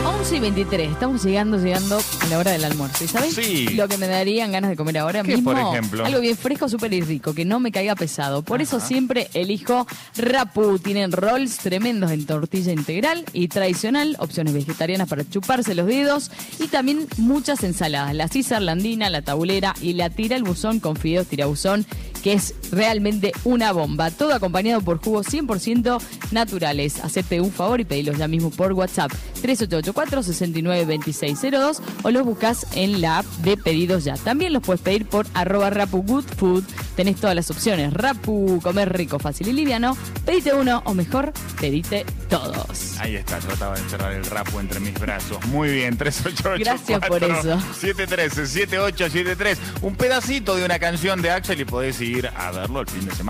11:23, estamos llegando a la hora del almuerzo. ¿Y sabes lo que me darían ganas de comer ahora mismo? Por ejemplo? Algo bien fresco, súper y rico, que no me caiga pesado. Por eso siempre elijo Rapú. Tienen rolls tremendos en tortilla integral y tradicional, opciones vegetarianas para chuparse los dedos y también muchas ensaladas. La César, la andina, la tabulera y la tira el buzón con fideos tirabuzón, que es realmente una bomba. Todo acompañado por jugos 100% naturales. Hacete un favor y pedilos ya mismo por WhatsApp 3884-692602 o los buscas en la app de Pedidos Ya. También los puedes pedir por @RapuGoodFood. Tenés todas las opciones. Rapú, comer rico, fácil y liviano. Pedite uno o mejor, pedite todos. Ahí está, trataba de encerrar el Rapú entre mis brazos. Muy bien, 3884. Gracias por eso. 713-7873. Un pedacito de una canción de Axel y podés ir a verlo el fin de semana.